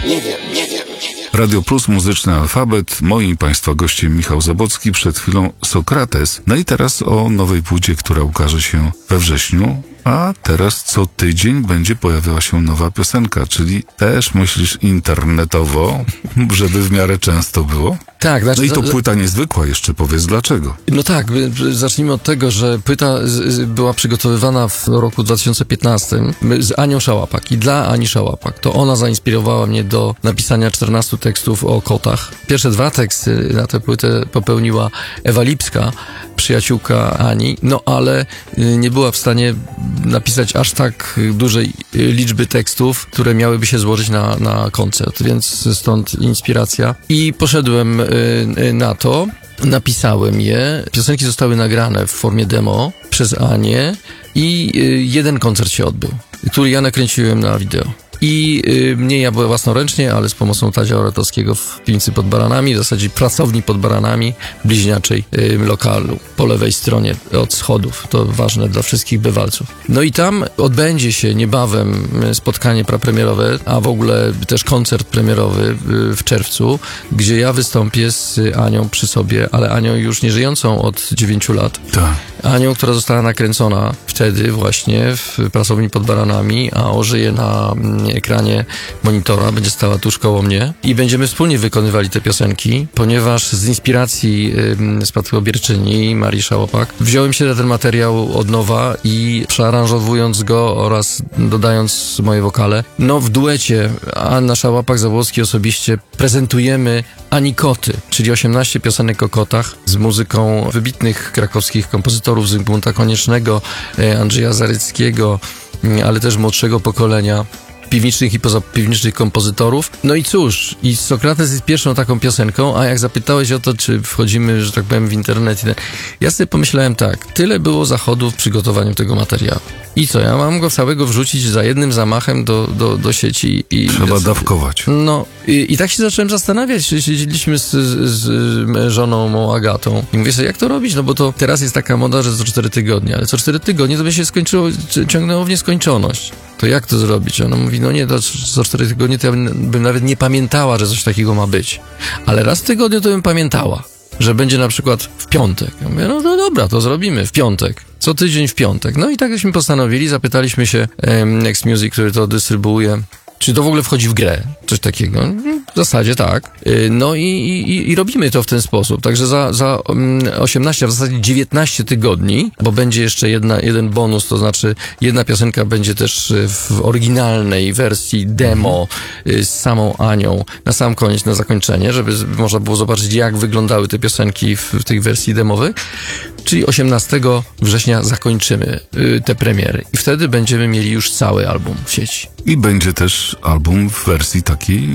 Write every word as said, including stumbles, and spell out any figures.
nie wiem, nie wiem, nie wiem. Radio Plus, muzyczny alfabet. Moim Państwa gościem Michał Zabłocki, przed chwilą Sokrates. No i teraz o nowej płycie, która ukaże się we wrześniu. A teraz co tydzień będzie pojawiała się nowa piosenka, czyli też myślisz internetowo, żeby w miarę często było? Tak. Znaczy, no i to płyta niezwykła, jeszcze powiedz dlaczego. No tak, zacznijmy od tego, że płyta z, z, była przygotowywana w roku dwa tysiące piętnastym z Anią Szałapak i dla Ani Szałapak. To ona zainspirowała mnie do napisania czternastu tekstów o kotach. Pierwsze dwa teksty na tę płytę popełniła Ewa Lipska, przyjaciółka Ani, no ale nie była w stanie napisać aż tak dużej liczby tekstów, które miałyby się złożyć na, na koncert, więc stąd inspiracja. I poszedłem na to, napisałem je, piosenki zostały nagrane w formie demo przez Anię i jeden koncert się odbył, który ja nakręciłem na wideo. I y, nie ja byłem własnoręcznie, ale z pomocą Tadzia Oratowskiego w piwnicy pod Baranami, w zasadzie pracowni pod Baranami, bliźniaczej y, lokalu, po lewej stronie od schodów. To ważne dla wszystkich bywalców. No i tam odbędzie się niebawem spotkanie prapremierowe, a w ogóle też koncert premierowy y, w czerwcu, gdzie ja wystąpię z Anią przy sobie, ale Anią już nie żyjącą od dziewięciu lat. Tak. Anią, która została nakręcona wtedy właśnie w pracowni pod Baranami, a ożyje na ekranie monitora, będzie stała tuż koło mnie i będziemy wspólnie wykonywali te piosenki, ponieważ z inspiracji y, Spadkobierczyni, Marii Szałapak, wziąłem się na ten materiał od nowa i przearanżowując go oraz dodając moje wokale. No w duecie Anna Szałapak-Zabłocki osobiście prezentujemy Anikoty, czyli osiemnaście piosenek o kotach z muzyką wybitnych krakowskich kompozytorów Zygmunta Koniecznego, Andrzeja Zaryckiego, ale też młodszego pokolenia piwniczych i pozapiwniczych kompozytorów. No i cóż, i Sokrates jest pierwszą taką piosenką, a jak zapytałeś o to, czy wchodzimy, że tak powiem, w internet, ja sobie pomyślałem tak, tyle było zachodów w przygotowaniu tego materiału. I co, ja mam go całego wrzucić za jednym zamachem do, do, do sieci i... Trzeba i, dawkować. No i, i tak się zacząłem zastanawiać, siedzieliśmy z, z, z żoną mą Agatą i mówię sobie, jak to robić, no bo to teraz jest taka moda, że co cztery tygodnie, ale co cztery tygodnie to by się skończyło, ciągnęło w nieskończoność. To jak to zrobić? Ona mówi, no nie, to co cztery tygodnie to ja bym, bym nawet nie pamiętała, że coś takiego ma być. Ale raz w tygodniu to bym pamiętała, że będzie na przykład w piątek. Ja mówię, no to dobra, to zrobimy w piątek. Co tydzień w piątek. No i tak żeśmy postanowili, zapytaliśmy się um, Next Music, który to dystrybuuje, czy to w ogóle wchodzi w grę, coś takiego. W zasadzie tak. No i, i, i robimy to w ten sposób. Także za, za osiemnaście, a w zasadzie dziewiętnaście tygodni, bo będzie jeszcze jedna, jeden bonus, to znaczy jedna piosenka będzie też w oryginalnej wersji demo z samą Anią na sam koniec, na zakończenie, żeby można było zobaczyć, jak wyglądały te piosenki w, w tej wersji demowej. Czyli osiemnastego września zakończymy y, te premiery i wtedy będziemy mieli już cały album w sieci. I będzie też album w wersji takiej